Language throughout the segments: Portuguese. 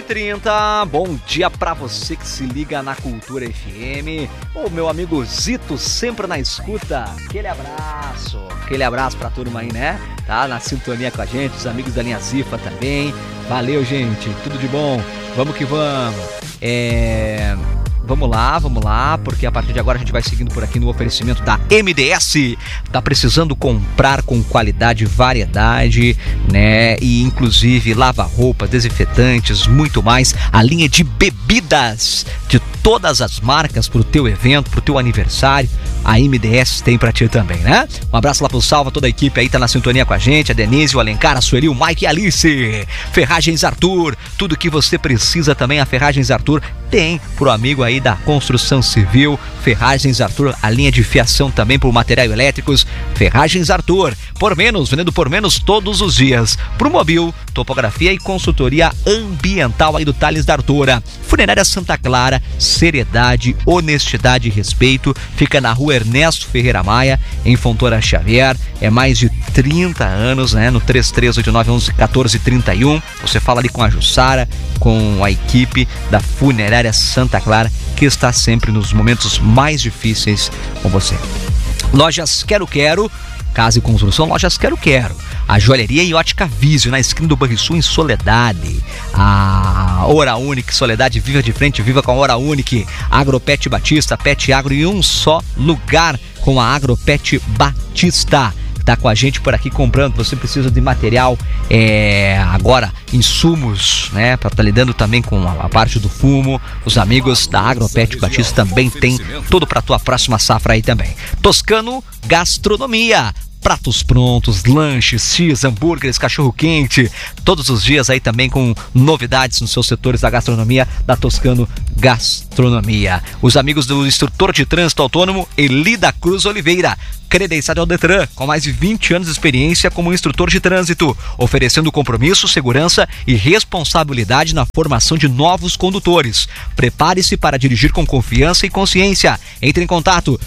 11h30, bom dia pra você que se liga na Cultura FM. O meu amigo Zito sempre na escuta. Aquele abraço pra turma aí, né? Tá na sintonia com a gente, os amigos da linha Zifa também. Valeu, gente, tudo de bom. Vamos que vamos. Vamos lá, porque a partir de agora a gente vai seguindo por aqui no oferecimento da MDS. Tá precisando comprar com qualidade e variedade, né? E inclusive lava-roupa, desinfetantes, muito mais. A linha de bebidas de todas as marcas pro teu evento, pro teu aniversário. A MDS tem pra ti também, né? Um abraço lá pro Salva, toda a equipe aí tá na sintonia com a gente. A Denise, o Alencar, a Sueli, o Mike e a Alice. Ferragens Arthur, tudo que você precisa também, a Ferragens Arthur tem pro amigo aí da construção civil. Ferragens Arthur, a linha de fiação também por materiais elétricos. Ferragens Arthur, vendendo por menos todos os dias. Pro Mobil, topografia e consultoria ambiental aí do Thales da Artura. Funerária Santa Clara, seriedade, honestidade e respeito. Fica na rua Ernesto Ferreira Maia, em Fontoura Xavier. É mais de 30 anos, né? No 3389111431. Você fala ali com a Jussara, com a equipe da Funerária Santa Clara, que está sempre nos momentos mais difíceis com você. Lojas Quero, casa e construção, Lojas Quero. A joalheria e ótica Visio, na esquina do Banrisul, em Soledade. A Hora Unique, Soledade, viva de frente, viva com a Hora Unique. Agropet Batista, Pet Agro em um só lugar, com a Agropet Batista. Tá com a gente por aqui comprando. Você precisa de material, agora insumos, né, para estar lidando também com a parte do fumo. Os amigos da Agropet Batista também tem tudo para tua próxima safra aí também. Toscano Gastronomia, pratos prontos, lanches, X, hambúrgueres, cachorro-quente, todos os dias aí também com novidades nos seus setores da gastronomia da Toscano Gastronomia. Os amigos do instrutor de trânsito autônomo Eli da Cruz Oliveira, credenciado ao Detran, com mais de 20 anos de experiência como instrutor de trânsito, oferecendo compromisso, segurança e responsabilidade na formação de novos condutores. Prepare-se para dirigir com confiança e consciência. Entre em contato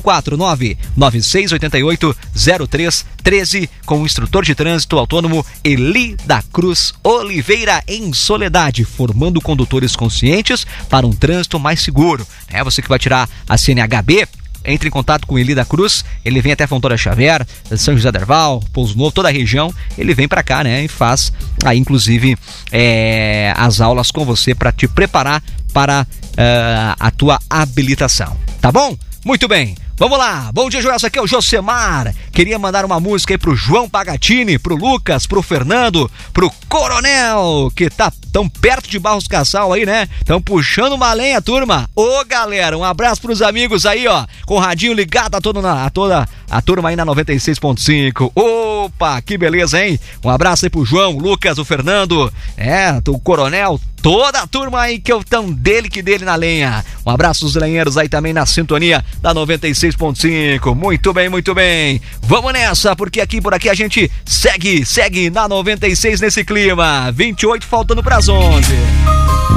549-9688-0313 com o instrutor de trânsito autônomo Eli da Cruz Oliveira, em Soledade, formando condutores conscientes para um trânsito mais seguro. É você que vai tirar a CNHB. Entre em contato com o Eli da Cruz, ele vem até Fontoura Xavier, São José Derval, Pouso Novo, toda a região. Ele vem pra cá, né, e faz aí inclusive as aulas com você para te preparar para a tua habilitação, tá bom? Muito bem, vamos lá. Bom dia, Joel, aqui é o Josemar. Queria mandar uma música aí pro João Pagatini, pro Lucas, pro Fernando, pro Coronel, que tá tão perto de Barros Cassal aí, né? Tão puxando uma lenha, turma. Ô, galera, um abraço pros amigos aí, ó, com o radinho ligado a toda a turma aí na 96.5. Opa, que beleza, hein? Um abraço aí pro João, o Lucas, o Fernando, o Coronel, toda a turma aí que eu tão dele na lenha. Um abraço dos lenheiros aí também na sintonia da 96.5. Muito bem. Vamos nessa, porque por aqui a gente segue na 96 nesse clima. 28 faltando pras 11.